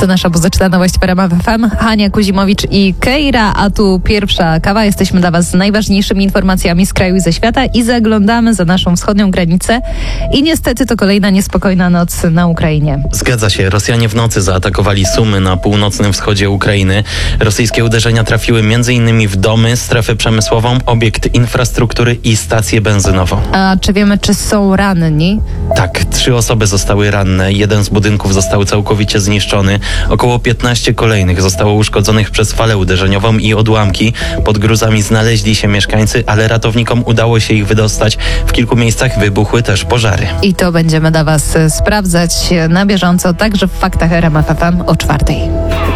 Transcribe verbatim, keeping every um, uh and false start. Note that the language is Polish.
To nasza muzyczna nowość w ramach F M. Hania Kuzimowicz i Keira, a tu pierwsza kawa. Jesteśmy dla Was z najważniejszymi informacjami z kraju i ze świata i zaglądamy za naszą wschodnią granicę. I niestety to kolejna niespokojna noc na Ukrainie. Zgadza się. Rosjanie w nocy zaatakowali Sumy na północnym wschodzie Ukrainy. Rosyjskie uderzenia trafiły m.in. w domy, strefę przemysłową, obiekt infrastruktury i stację benzynową. A czy wiemy, czy są ranni? Tak, trzy osoby zostały ranne. Jeden z budynków został całkowicie zniszczony. Około piętnaście kolejnych zostało uszkodzonych przez falę uderzeniową i odłamki. Pod gruzami znaleźli się mieszkańcy, ale ratownikom udało się ich wydostać. W kilku miejscach wybuchły też pożary. I to będziemy dla Was sprawdzać na bieżąco, także w Faktach R M F F M o czwartej.